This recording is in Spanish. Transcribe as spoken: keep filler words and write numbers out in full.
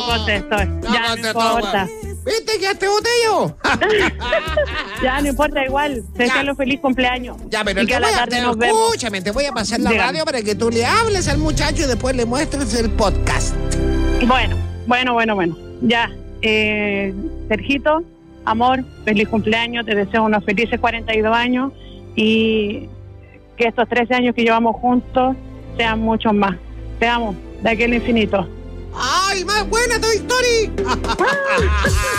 No contestó. No ya contestó, no importa. ¿Viste que este botello? Ya no importa, igual. Desealo feliz cumpleaños. Ya, pero y que te a la voy a, tarde te- nos vemos. escúchame, te voy a pasar la Dígame. radio para que tú le hables al muchacho y después le muestres el podcast. Bueno, bueno, bueno, bueno. Ya. Eh, Sergito, amor, feliz cumpleaños. Te deseo unos felices cuarenta y dos años y que estos trece años que llevamos juntos sean muchos más. Te amo, de aquel infinito. ¡Ay, más buena Toy Story!